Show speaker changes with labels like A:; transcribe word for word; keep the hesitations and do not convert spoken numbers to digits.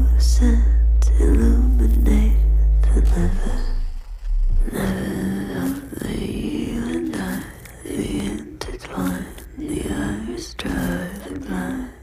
A: fluorescent illuminate the never, never of you and I, the intertwine, the iris dry, the blind.